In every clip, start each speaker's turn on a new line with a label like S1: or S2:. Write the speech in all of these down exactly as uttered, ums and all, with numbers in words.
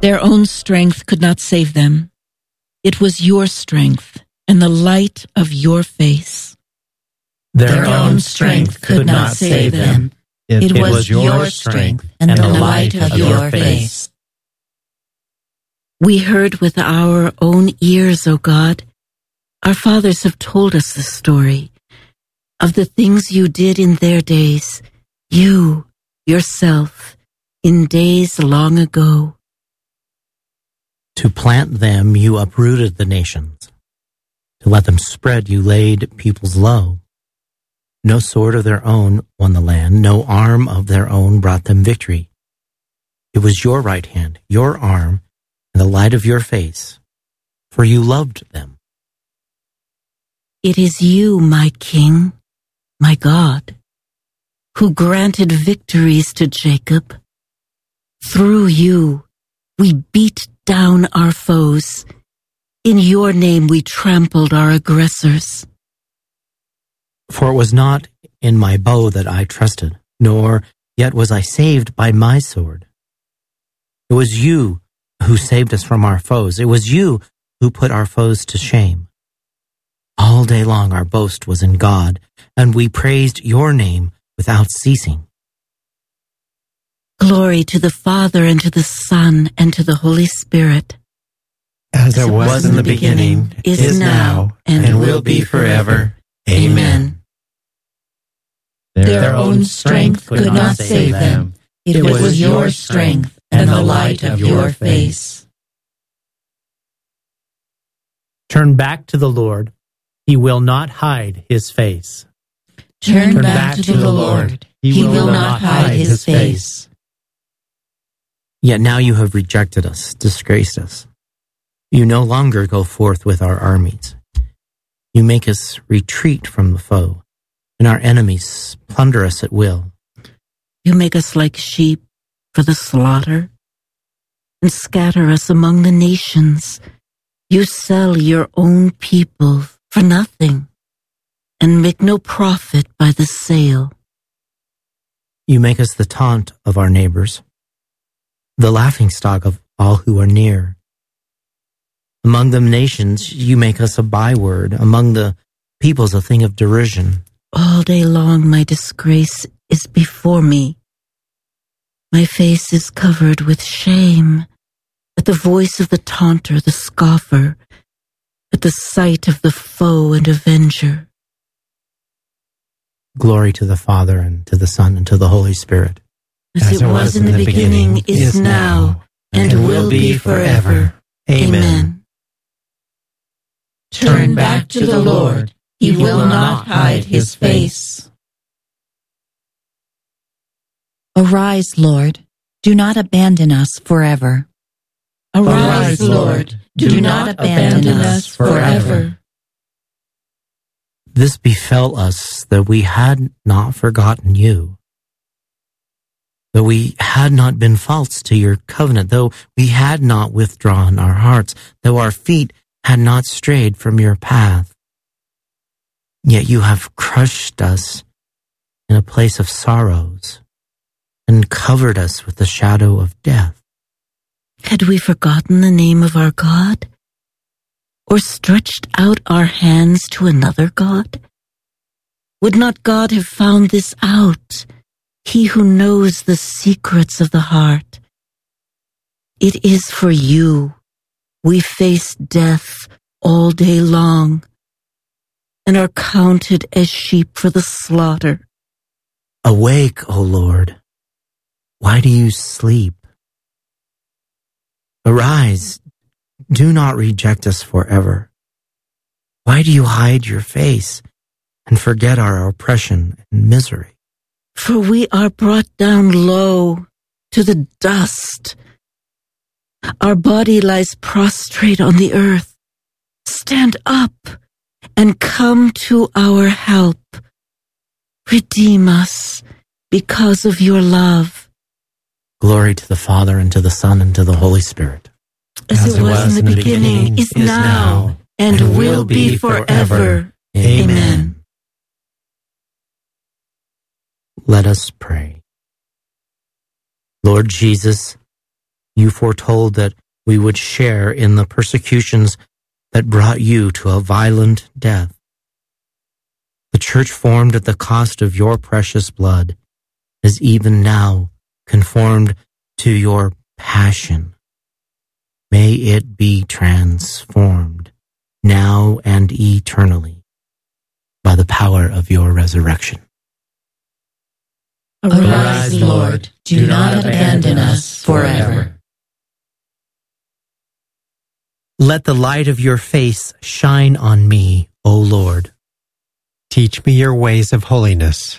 S1: Their own strength could not save them. It was your strength and the light of your face.
S2: Their own strength could not save them. It was your strength and the light of your face.
S1: We heard with our own ears, O God. Our fathers have told us the story of the things you did in their days, you, yourself, in days long ago.
S3: To plant them, you uprooted the nations. To let them spread, you laid peoples low. No sword of their own won the land. No arm of their own brought them victory. It was your right hand, your arm, and the light of your face, for you loved them.
S1: It is you, my King, my God, who granted victories to Jacob. Through you, we beat down our foes. In your name we trampled our aggressors.
S3: For it was not in my bow that I trusted, nor yet was I saved by my sword. It was you who saved us from our foes. It was you who put our foes to shame. All day long our boast was in God, and we praised your name without ceasing.
S1: Glory to the Father, and to the Son, and to the Holy Spirit.
S2: As it was in the beginning, is now, and will be forever. Amen. Their own strength could not save them. It was your strength and the light of your face.
S4: Turn back to the Lord. He will not hide his face.
S2: Turn back to the Lord. He will not hide his face.
S3: Yet now you have rejected us, disgraced us. You no longer go forth with our armies. You make us retreat from the foe, and our enemies plunder us at will.
S1: You make us like sheep for the slaughter, and scatter us among the nations. You sell your own people for nothing, and make no profit by the sale.
S3: You make us the taunt of our neighbors, the laughingstock of all who are near. Among the nations, you make us a byword. Among the peoples, a thing of derision.
S1: All day long my disgrace is before me. My face is covered with shame at the voice of the taunter, the scoffer, at the sight of the foe and avenger.
S3: Glory to the Father, and to the Son, and to the Holy Spirit.
S1: As, As it was, was in the beginning, beginning is now, and, and will be forever. Amen.
S2: Turn back to the Lord. He will not hide his face.
S5: Arise, Lord. Do not abandon us forever.
S2: Arise, Lord. Do not abandon us forever.
S3: This befell us, that we had not forgotten you, though we had not been false to your covenant, though we had not withdrawn our hearts, though our feet had not strayed from your path. Yet you have crushed us in a place of sorrows and covered us with the shadow of death.
S1: Had we forgotten the name of our God, or stretched out our hands to another God? Would not God have found this out, he who knows the secrets of the heart? It is for you we face death all day long, and are counted as sheep for the slaughter.
S3: Awake, O Lord. Why do you sleep? Arise. Do not reject us forever. Why do you hide your face and forget our oppression and misery?
S1: For we are brought down low to the dust. Our body lies prostrate on the earth. Stand up and come to our help. Redeem us because of your love.
S3: Glory to the Father, and to the Son, and to the Holy Spirit.
S1: As, As it was, was in the beginning, beginning is now, and, and will be forever. Amen. Amen.
S3: Let us pray. Lord Jesus, You foretold that we would share in the persecutions that brought you to a violent death. The church formed at the cost of your precious blood is even now conformed to your passion. May it be transformed now and eternally by the power of your resurrection.
S2: Arise, Lord, do not abandon us forever.
S4: Let the light of your face shine on me, O Lord.
S6: Teach me your ways of holiness.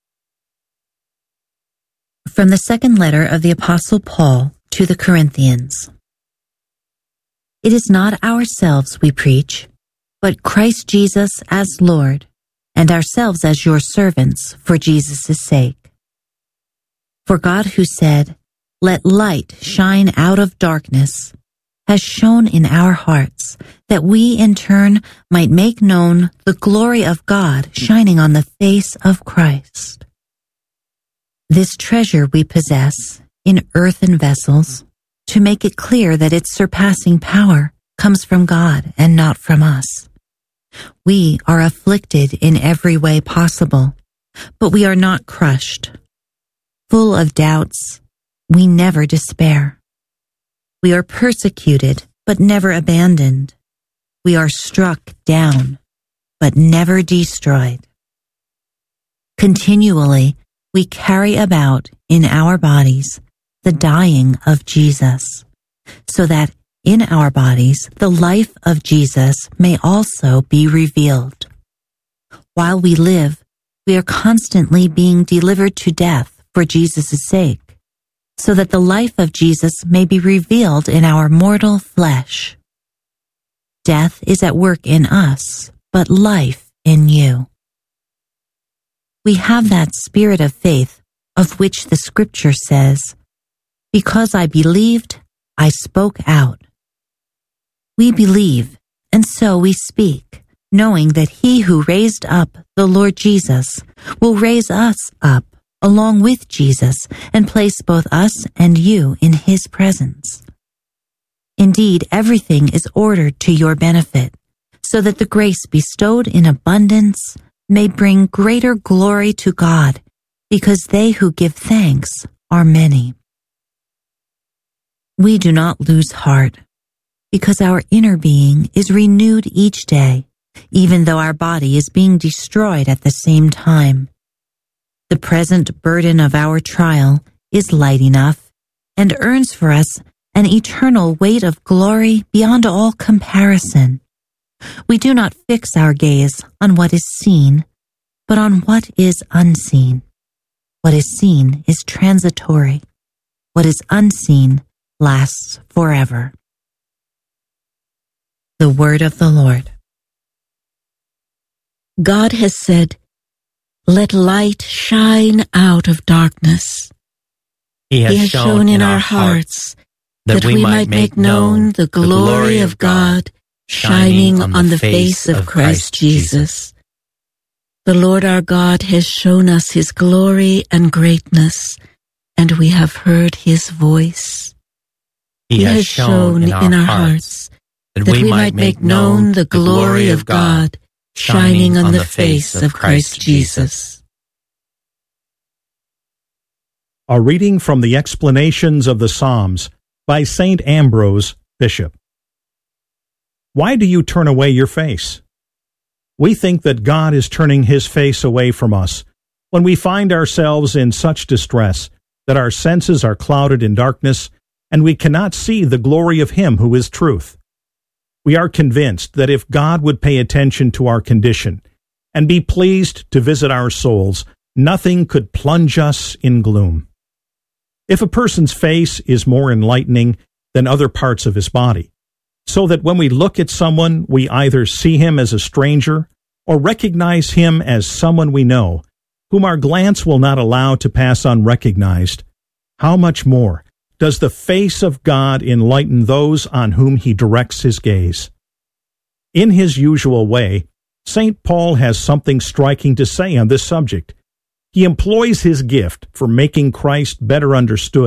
S5: From the second letter of the Apostle Paul to the Corinthians. It is not ourselves we preach, but Christ Jesus as Lord, and ourselves as your servants for Jesus' sake. For God, who said, "Let light shine out of darkness," has shone in our hearts, that we in turn might make known the glory of God shining on the face of Christ. This treasure we possess in earthen vessels, to make it clear that its surpassing power comes from God and not from us. We are afflicted in every way possible, but we are not crushed. Full of doubts, we never despair. We are persecuted, but never abandoned. We are struck down, but never destroyed. Continually, we carry about in our bodies the dying of Jesus, so that in our bodies the life of Jesus may also be revealed. While we live, we are constantly being delivered to death for Jesus' sake, so that the life of Jesus may be revealed in our mortal flesh. Death is at work in us, but life in you. We have that spirit of faith of which the Scripture says, "Because I believed, I spoke out." We believe, and so we speak, knowing that He who raised up the Lord Jesus will raise us up along with Jesus and place both us and you in His presence. Indeed, everything is ordered to your benefit, so that the grace bestowed in abundance may bring greater glory to God, because they who give thanks are many. We do not lose heart, because our inner being is renewed each day, even though our body is being destroyed at the same time. The present burden of our trial is light enough and earns for us an eternal weight of glory beyond all comparison. We do not fix our gaze on what is seen, but on what is unseen. What is seen is transitory. What is unseen lasts forever. The word of the Lord.
S1: God has said, "Let light shine out of darkness."
S4: He has,
S1: he has
S4: shown,
S1: shown in our hearts that we might make known the glory of God shining on the face of Christ Jesus. The Lord our God has shown us His glory and greatness, and we have heard His voice.
S4: He has shown in our hearts that we might make known the glory of God shining on the face of Christ Jesus.
S7: A reading from the Explanations of the Psalms by Saint Ambrose, Bishop. Why do you turn away your face? We think that God is turning His face away from us when we find ourselves in such distress that our senses are clouded in darkness and we cannot see the glory of Him who is truth. We are convinced that if God would pay attention to our condition and be pleased to visit our souls, nothing could plunge us in gloom. If a person's face is more enlightening than other parts of his body, so that when we look at someone, we either see him as a stranger or recognize him as someone we know, whom our glance will not allow to pass unrecognized, how much more does the face of God enlighten those on whom He directs His gaze? In his usual way, Saint Paul has something striking to say on this subject. He employs his gift for making Christ better understood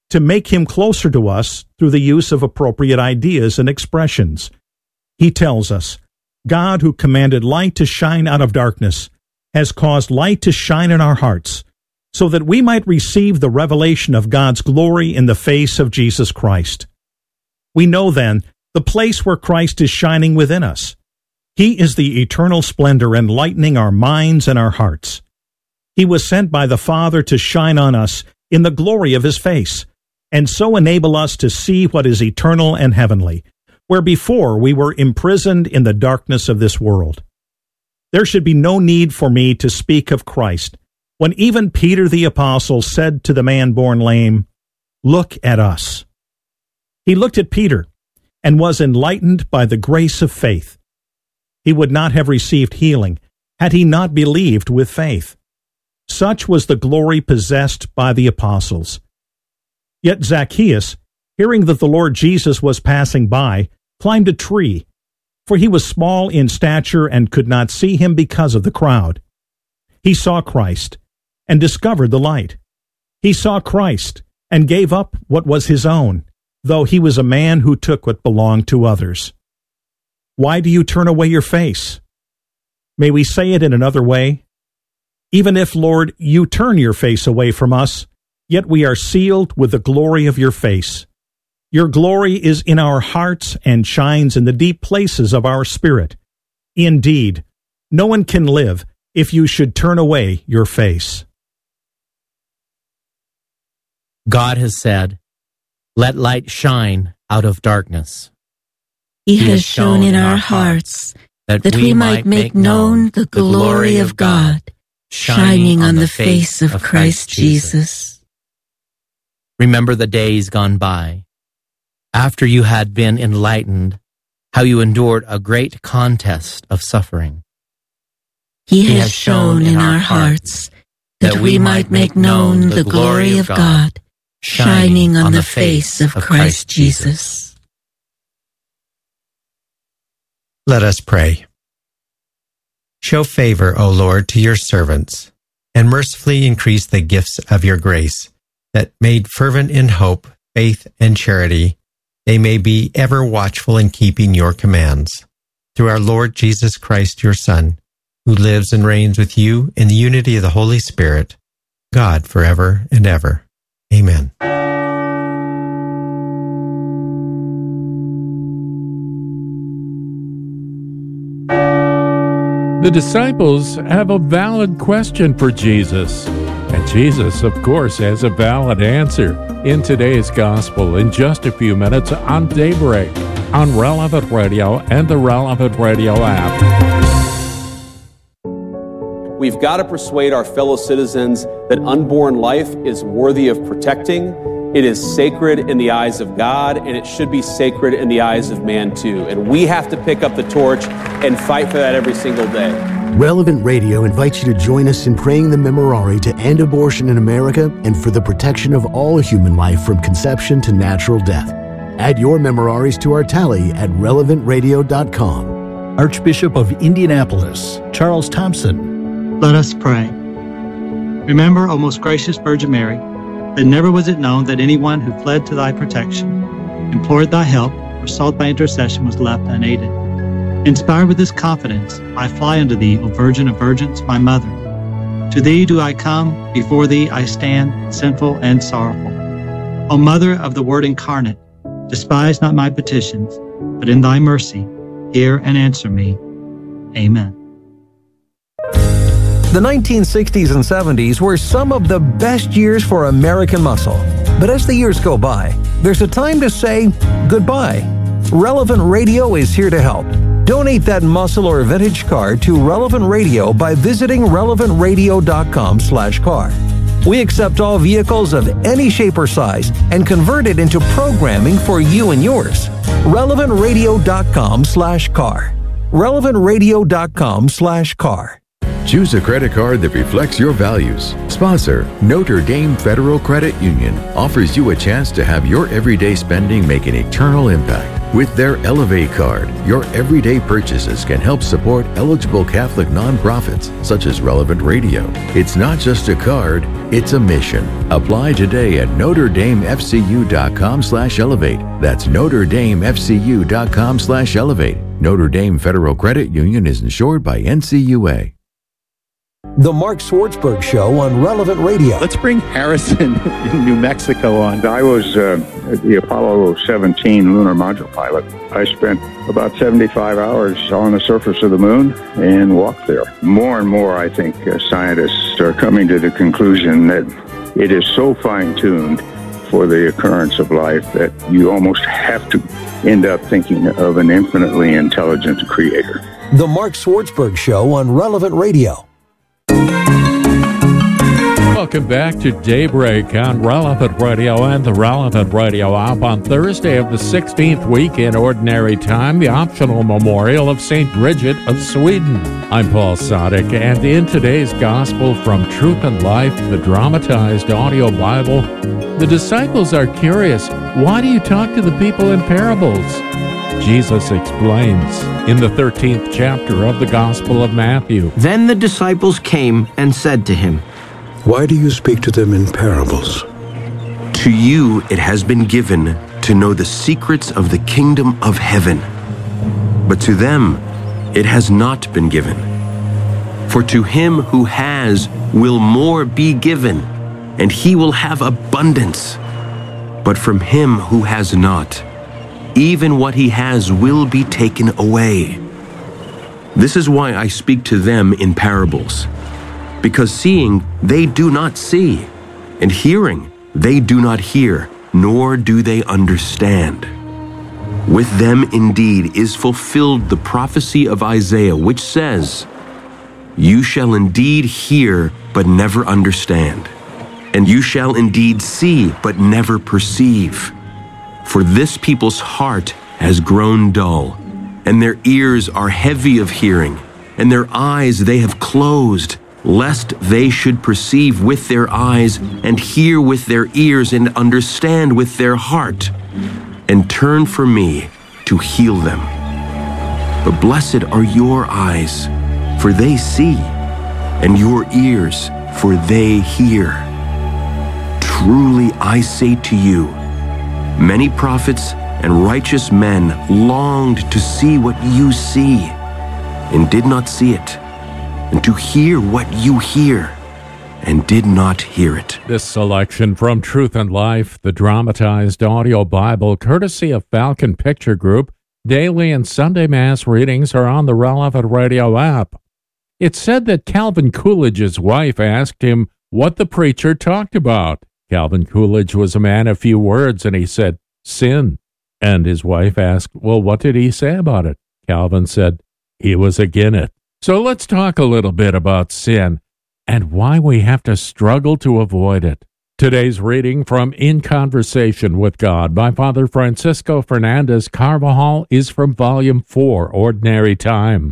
S7: to make him closer to us through the use of appropriate ideas and expressions. He tells us, God, who commanded light to shine out of darkness, has caused light to shine in our hearts, so that we might receive the revelation of God's glory in the face of Jesus Christ. We know then the place where Christ is shining within us. He is the eternal splendor enlightening our minds and our hearts. He was sent by the Father to shine on us in the glory of his face, and so enable us to see what is eternal and heavenly, where before we were imprisoned in the darkness of this world. There should be no need for me to speak of Christ, when even Peter the Apostle said to the man born lame, "Look at us." He looked at Peter and was enlightened by the grace of faith. He would not have received healing had he not believed with faith. Such was the glory possessed by the apostles. Yet Zacchaeus, hearing that the Lord Jesus was passing by, climbed a tree, for he was small in stature and could not see him because of the crowd. He saw Christ and discovered the light. He saw Christ and gave up what was his own, though he was a man who took what belonged to others. Why do you turn away your face? May we say it in another way? Even if, Lord, you turn your face away from us, yet we are sealed with the glory of your face. Your glory is in our hearts and shines in the deep places of our spirit. Indeed, no one can live if you should turn away your face.
S3: God has said, "Let light shine out of darkness."
S1: He, he has shown in our hearts that, that we might make known the glory of God, shining on the face of Christ Jesus.
S3: Remember the days gone by, after you had been enlightened, how you endured a great contest of suffering.
S1: He, he has shown in our hearts that, that we might make known the glory of God, shining on the face of Christ Jesus.
S6: Let us pray. Show favor, O Lord, to your servants, and mercifully increase the gifts of your grace, that made fervent in hope, faith, and charity, they may be ever watchful in keeping your commands. Through our Lord Jesus Christ, your Son, who lives and reigns with you in the unity of the Holy Spirit, God forever and ever. Amen.
S8: The disciples have a valid question for Jesus, and Jesus, of course, has a valid answer in today's gospel in just a few minutes on Daybreak, on Relevant Radio and the Relevant Radio app.
S9: We've got to persuade our fellow citizens that unborn life is worthy of protecting. It is sacred in the eyes of God, and it should be sacred in the eyes of man too. And we have to pick up the torch and fight for that every single day.
S10: Relevant Radio invites you to join us in praying the Memorare to end abortion in America and for the protection of all human life from conception to natural death. Add your Memoraries to our tally at relevant radio dot com.
S11: Archbishop of Indianapolis, Charles Thompson.
S12: Let us pray. Remember, O most gracious Virgin Mary, that never was it known that anyone who fled to thy protection, implored thy help, or sought thy intercession was left unaided. Inspired with this confidence, I fly unto thee, O Virgin of Virgins, my Mother. To thee do I come, before thee I stand, sinful and sorrowful. O Mother of the Word incarnate, despise not my petitions, but in thy mercy, hear and answer me. Amen.
S13: The nineteen sixties and seventies were some of the best years for American muscle. But as the years go by, there's a time to say goodbye. Relevant Radio is here to help. Donate that muscle or vintage car to Relevant Radio by visiting relevant radio dot com slash car. We accept all vehicles of any shape or size and convert it into programming for you and yours. relevant radio dot com slash car. relevant radio dot com slash car.
S14: Choose a credit card that reflects your values. Sponsor, Notre Dame Federal Credit Union, offers you a chance to have your everyday spending make an eternal impact. With their Elevate card, your everyday purchases can help support eligible Catholic nonprofits such as Relevant Radio. It's not just a card, it's a mission. Apply today at Notre Dame F C U dot com slash elevate. That's Notre Dame F C U dot com slash elevate. Notre Dame Federal Credit Union is insured by N C U A.
S13: The Mark Swartzberg Show on Relevant Radio.
S15: Let's bring Harrison in New Mexico on.
S16: I was uh, the Apollo seventeen lunar module pilot. I spent about seventy-five hours on the surface of the moon and walked there. More and more, I think, uh, scientists are coming to the conclusion that it is so fine-tuned for the occurrence of life that you almost have to end up thinking of an infinitely intelligent creator.
S13: The Mark Swartzberg Show on Relevant Radio.
S8: Welcome back to Daybreak on Relevant Radio and the Relevant Radio app on Thursday of the sixteenth week in Ordinary Time, the optional memorial of Saint Bridget of Sweden. I'm Paul Sadek, and in today's Gospel from Truth and Life, the dramatized audio Bible, the disciples are curious, why do you talk to the people in parables? Jesus explains in the thirteenth chapter of the Gospel of Matthew.
S17: Then the disciples came and said to him,
S18: "Why do you speak to them in parables?"
S19: To you it has been given to know the secrets of the kingdom of heaven, but to them it has not been given. For to him who has will more be given, and he will have abundance. But from him who has not, even what he has will be taken away. This is why I speak to them in parables. Because seeing, they do not see, and hearing, they do not hear, nor do they understand. With them indeed is fulfilled the prophecy of Isaiah, which says, "You shall indeed hear, but never understand, and you shall indeed see, but never perceive. For this people's heart has grown dull, and their ears are heavy of hearing, and their eyes they have closed, lest they should perceive with their eyes, and hear with their ears, and understand with their heart, and turn from me to heal them. But blessed are your eyes, for they see, and your ears, for they hear. Truly I say to you, many prophets and righteous men longed to see what you see, and did not see it, and to hear what you hear, and did not hear it."
S8: This selection from Truth and Life, the dramatized audio Bible, courtesy of Falcon Picture Group. Daily and Sunday Mass readings are on the Relevant Radio app. It's said that Calvin Coolidge's wife asked him what the preacher talked about. Calvin Coolidge was a man of few words, and he said, "Sin." And his wife asked, well, what did he say about it? Calvin said, he was agin it. So let's talk a little bit about sin and why we have to struggle to avoid it. Today's reading from In Conversation with God by Father Francisco Fernandez Carvajal is from Volume four, Ordinary Time.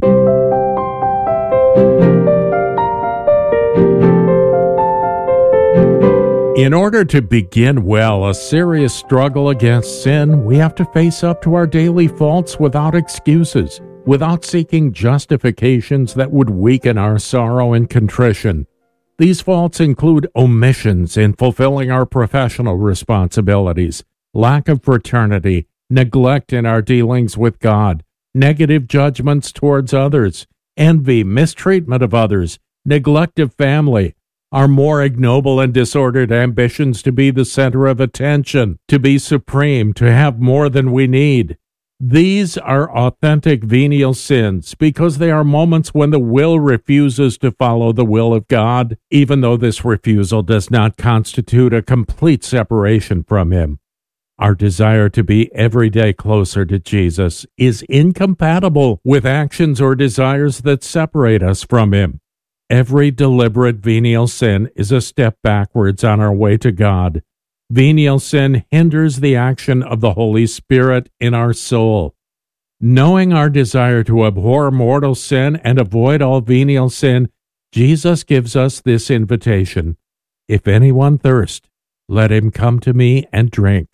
S8: In order to begin well a serious struggle against sin, we have to face up to our daily faults without excuses, without seeking justifications that would weaken our sorrow and contrition. These faults include omissions in fulfilling our professional responsibilities, lack of fraternity, neglect in our dealings with God, negative judgments towards others, envy, mistreatment of others, neglect of family, our more ignoble and disordered ambitions to be the center of attention, to be supreme, to have more than we need. These are authentic venial sins because they are moments when the will refuses to follow the will of God, even though this refusal does not constitute a complete separation from Him. Our desire to be every day closer to Jesus is incompatible with actions or desires that separate us from Him. Every deliberate venial sin is a step backwards on our way to God. Venial sin hinders the action of the Holy Spirit in our soul. Knowing our desire to abhor mortal sin and avoid all venial sin, Jesus gives us this invitation. If anyone thirst, let him come to me and drink.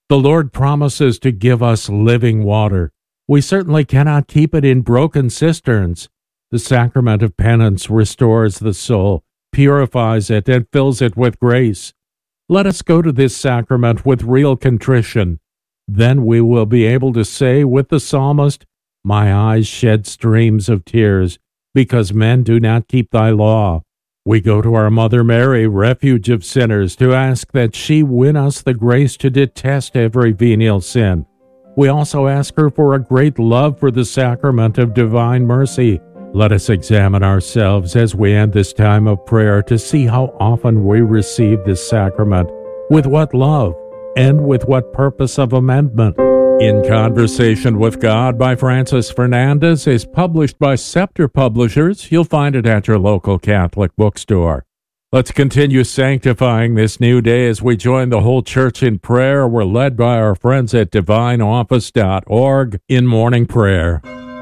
S8: The Lord promises to give us living water. We certainly cannot keep it in broken cisterns. The sacrament of penance restores the soul, purifies it, and fills it with grace. Let us go to this sacrament with real contrition. Then we will be able to say with the psalmist, "My eyes shed streams of tears, because men do not keep thy law." We go to our Mother Mary, refuge of sinners, to ask that she win us the grace to detest every venial sin. We also ask her for a great love for the sacrament of divine mercy. Let us examine ourselves as we end this time of prayer to see how often we receive this sacrament, with what love, and with what purpose of amendment. In Conversation with God by Francis Fernandez is published by Scepter Publishers. You'll find it at your local Catholic bookstore. Let's continue sanctifying this new day as we join the whole church in prayer. We're led by our friends at divine office dot org in morning prayer.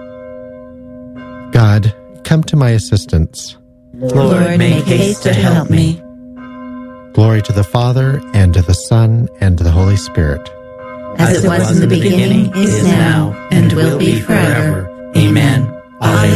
S6: God, come to my assistance.
S2: Lord, make haste to help me.
S6: Glory to the Father, and to the Son, and to the Holy Spirit.
S2: As it was in the beginning, is now, and will be forever. Amen. Alleluia.